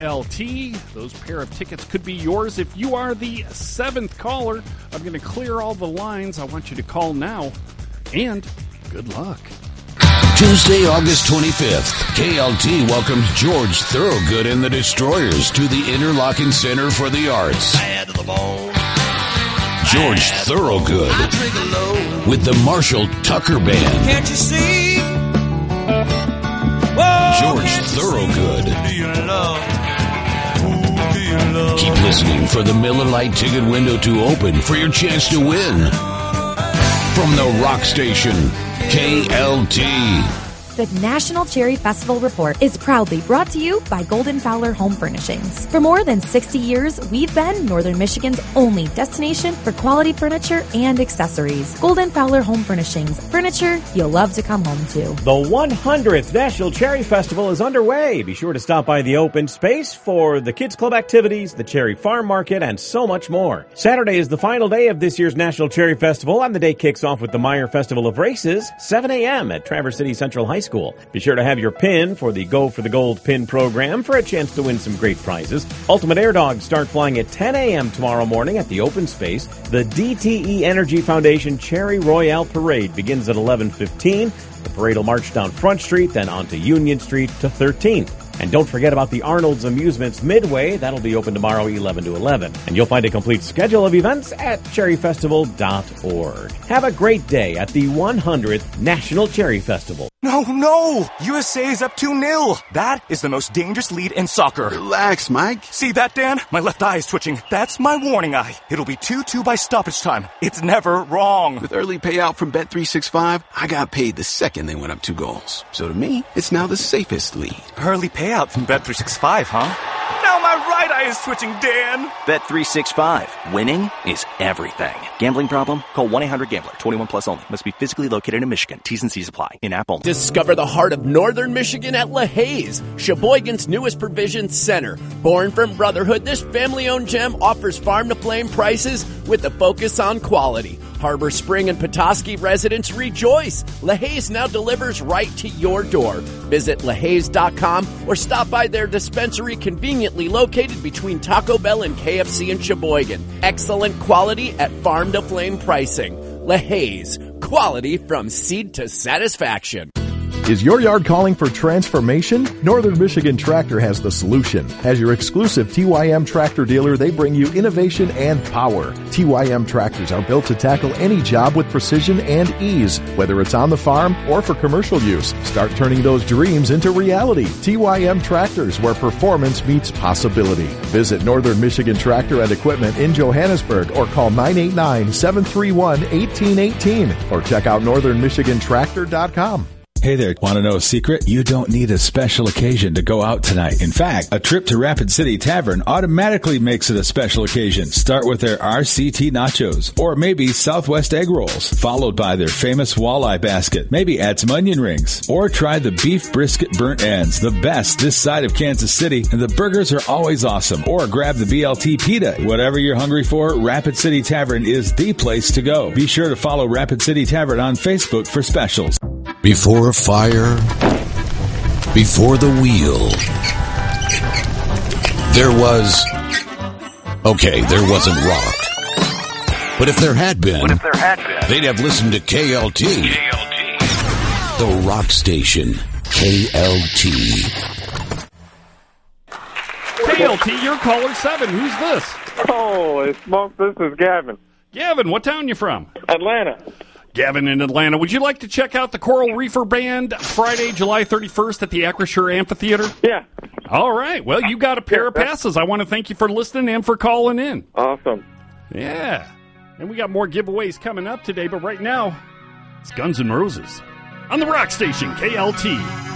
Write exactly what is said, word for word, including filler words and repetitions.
L T. Those pair of tickets could be yours if you are the seventh caller. I'm going to clear all the lines. I want you to call now. And good luck. Tuesday, August twenty-fifth, K L T welcomes George Thorogood and the Destroyers to the Interlochen Center for the Arts. Bad to the bone. George Thorogood with the Marshall Tucker Band. Can't you see? Whoa, George Thorogood. do you love? Who do you love? Keep listening for the Miller Lite ticket window to open for your chance to win. From the rock station, K L T. The National Cherry Festival Report is proudly brought to you by Golden Fowler Home Furnishings. For more than sixty years, we've been Northern Michigan's only destination for quality furniture and accessories. Golden Fowler Home Furnishings. Furniture you'll love to come home to. The one hundredth National Cherry Festival is underway. Be sure to stop by the open space for the Kids Club activities, the Cherry Farm Market, and so much more. Saturday is the final day of this year's National Cherry Festival, and the day kicks off with the Meyer Festival of Races, seven a.m. at Traverse City Central High School. Be sure to have your pin for the Go for the Gold pin program for a chance to win some great prizes. Ultimate Air Dogs start flying at ten a.m. tomorrow morning at the open space. The D T E Energy Foundation Cherry Royale Parade begins at eleven fifteen. The parade will march down Front Street, then onto Union Street to thirteenth. And don't forget about the Arnold's Amusements Midway. That'll be open tomorrow, eleven to eleven. And you'll find a complete schedule of events at cherry festival dot org. Have a great day at the one hundredth National Cherry Festival. No, no! U S A is up two nil. That is the most dangerous lead in soccer. Relax, Mike. See that, Dan? My left eye is twitching. That's my warning eye. It'll be two two by stoppage time. It's never wrong. With early payout from Bet three sixty-five, I got paid the second they went up two goals. So to me, it's now the safest lead. Early payout from Bet three sixty-five, huh? Now my right eye is twitching, Dan. Bet three sixty-five. Winning is everything. Gambling problem? Call one eight hundred gambler. twenty-one plus only. Must be physically located in Michigan. T's and C's apply. In-app only. Discover the heart of Northern Michigan at LaHaye's, Sheboygan's newest provision center. Born from brotherhood, this family-owned gem offers farm-to-flame prices with a focus on quality. Harbor Spring and Petoskey residents rejoice. LaHaye's now delivers right to your door. Visit LaHaye's dot com or stop by their dispensary conveniently located between Taco Bell and K F C in Sheboygan. Excellent quality at farm-to-flame pricing. LaHaye's, quality from seed to satisfaction. Is your yard calling for transformation? Northern Michigan Tractor has the solution. As your exclusive T Y M tractor dealer, they bring you innovation and power. T Y M tractors are built to tackle any job with precision and ease, whether it's on the farm or for commercial use. Start turning those dreams into reality. T Y M tractors, where performance meets possibility. Visit Northern Michigan Tractor and Equipment in Johannesburg or call nine eight nine, seven three one, one eight one eight or check out northern michigan tractor dot com. Hey there, want to know a secret? You don't need a special occasion to go out tonight. In fact, a trip to Rapid City Tavern automatically makes it a special occasion. Start with their R C T nachos, or maybe Southwest egg rolls, followed by their famous walleye basket. Maybe add some onion rings, or try the beef brisket burnt ends, the best this side of Kansas City, and the burgers are always awesome. Or grab the B L T pita. Whatever you're hungry for, Rapid City Tavern is the place to go. Be sure to follow Rapid City Tavern on Facebook for specials. Before fire, before the wheel, there was... Okay, there wasn't rock. But if there had been, But if there had been, they'd have listened to K L T. K L T. The rock station, K L T. K L T, you're caller seven. Who's this? Holy smoke, this is Gavin. Gavin, what town you from? Atlanta. Gavin in Atlanta. Would you like to check out the Coral Reefer Band Friday, July thirty-first at the Acrisure Amphitheater? Yeah. All right. Well, you got a pair of passes. I want to thank you for listening and for calling in. Awesome. Yeah. And we got more giveaways coming up today, but right now, it's Guns N' Roses on the Rock Station, K L T.